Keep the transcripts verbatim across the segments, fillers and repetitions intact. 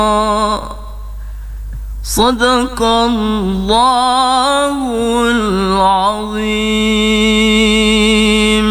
Sadaqallahul azim.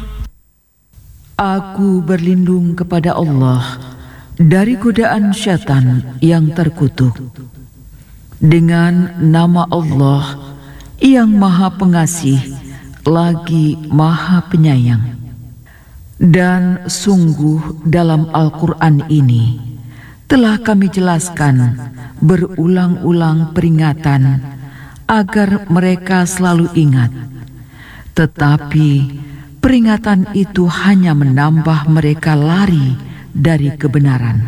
Aku berlindung kepada Allah dari godaan syaitan yang terkutuk. Dengan nama Allah yang Maha Pengasih lagi Maha Penyayang. Dan sungguh dalam Al-Quran ini telah kami jelaskan berulang-ulang peringatan agar mereka selalu ingat. Tetapi peringatan itu hanya menambah mereka lari dari kebenaran.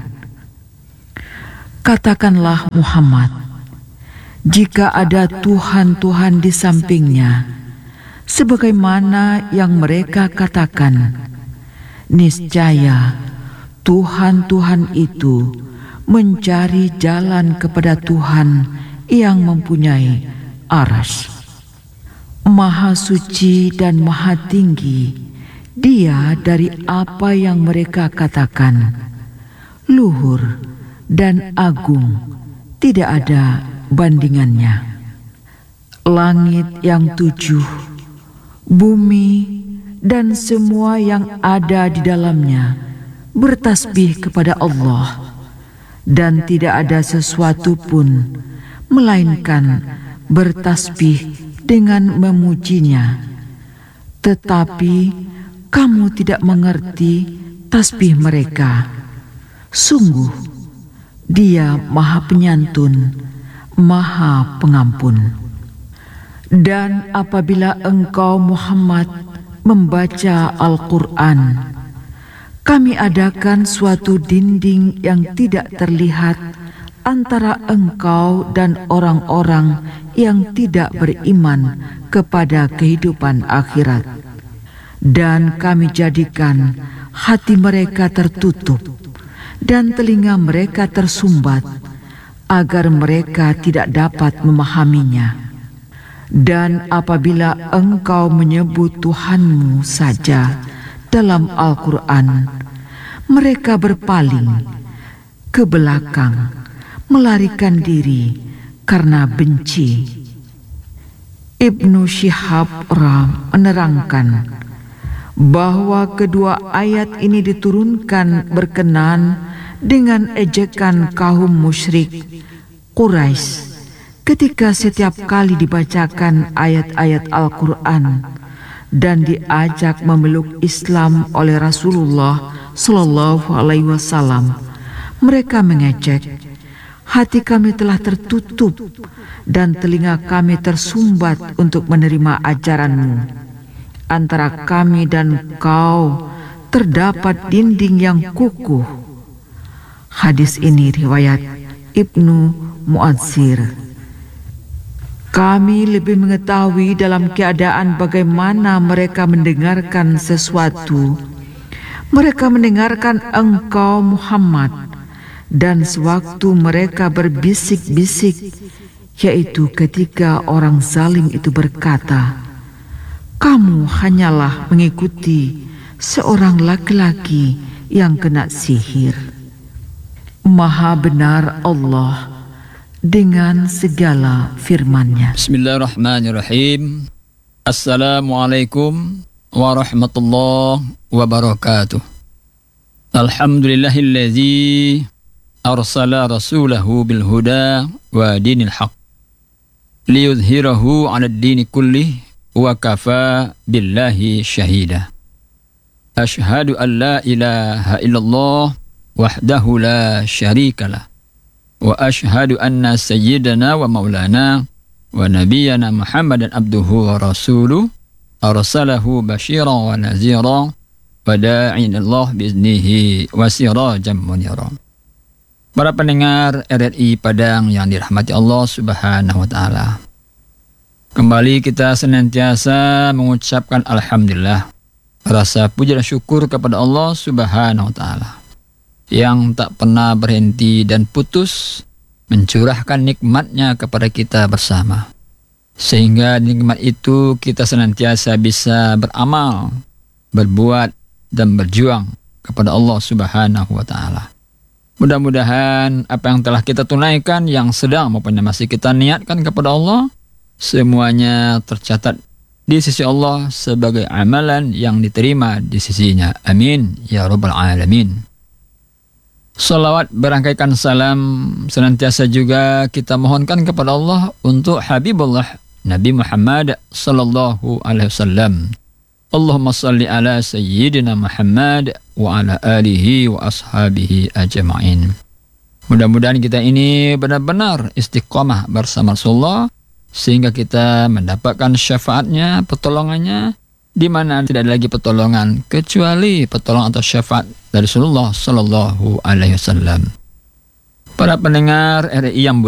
Katakanlah Muhammad, jika ada Tuhan-Tuhan di sampingnya, sebagaimana yang mereka katakan, niscaya Tuhan-Tuhan itu mencari jalan kepada Tuhan yang mempunyai arsy. Maha suci dan maha tinggi Dia dari apa yang mereka katakan. Luhur dan agung, tidak ada bandingannya. Langit yang tujuh, bumi dan semua yang ada di dalamnya bertasbih kepada Allah, dan tidak ada sesuatu pun melainkan bertasbih dengan memujinya. Tetapi kamu tidak mengerti tasbih mereka. Sungguh Dia Maha Penyantun, Maha Pengampun. Dan apabila engkau Muhammad membaca Al-Quran, kami adakan suatu dinding yang tidak terlihat antara engkau dan orang-orang yang tidak beriman kepada kehidupan akhirat. Dan kami jadikan hati mereka tertutup dan telinga mereka tersumbat agar mereka tidak dapat memahaminya. Dan apabila engkau menyebut Tuhanmu saja dalam Al-Quran, mereka berpaling ke belakang, melarikan diri karena benci. Ibnu Syihab Ram menerangkan bahwa kedua ayat ini diturunkan berkenaan dengan ejekan kaum musyrik Quraisy ketika setiap kali dibacakan ayat-ayat Al-Quran dan diajak memeluk Islam oleh Rasulullah Sallallahu Alaihi Wasallam, mereka mengejek, hati kami telah tertutup dan telinga kami tersumbat untuk menerima ajaranmu. Antara kami dan kau terdapat dinding yang kukuh. Hadis ini riwayat Ibnu Mu'adzir. Kami lebih mengetahui dalam keadaan bagaimana mereka mendengarkan sesuatu. Mereka mendengarkan engkau Muhammad, dan sewaktu mereka berbisik-bisik, yaitu ketika orang zalim itu berkata, kamu hanyalah mengikuti seorang laki-laki yang kena sihir. Maha benar Allah dengan segala firman-Nya. Bismillahirrahmanirrahim. Assalamualaikum warahmatullahi wabarakatuh. Alhamdulillahilladzi arsala rasulahu bil huda wa dinil haq liyudhhirahu 'ala ad-dini kullih wa kafa billahi syahida. Asyhadu an la ilaha illallah wahdahu la syarikalah. Wa ashhadu anna sayyidana wa maulana wa nabiyyana Muhammadan abduhu wa rasuluh arsalahu basyiran wa naziran wa da'iyan Allah biiznihi wa sirajan munira. Para pendengar R R I Padang yang dirahmati Allah Subhanahu wa taala. Kembali kita senantiasa mengucapkan alhamdulillah, rasa puji dan syukur kepada Allah Subhanahu wa taala yang tak pernah berhenti dan putus mencurahkan nikmatnya kepada kita bersama. Sehingga nikmat itu kita senantiasa bisa beramal, berbuat dan berjuang kepada Allah Subhanahu wa taala. Mudah-mudahan apa yang telah kita tunaikan, yang sedang maupun yang masih kita niatkan kepada Allah, semuanya tercatat di sisi Allah sebagai amalan yang diterima di sisinya. Amin ya rabbal alamin. Salawat berangkaikan salam senantiasa juga kita mohonkan kepada Allah untuk Habibullah Nabi Muhammad sallallahu alaihi wasallam. Allahumma salli ala sayyidina Muhammad wa ala alihi wa ashabihi ajma'in. Mudah-mudahan kita ini benar-benar istiqomah bersama Rasulullah, sehingga kita mendapatkan syafaatnya, pertolongannya, di mana tidak ada lagi pertolongan kecuali pertolongan atau syafaat dari Rasulullah sallallahu alaihi wasallam. Para pendengar R R I yang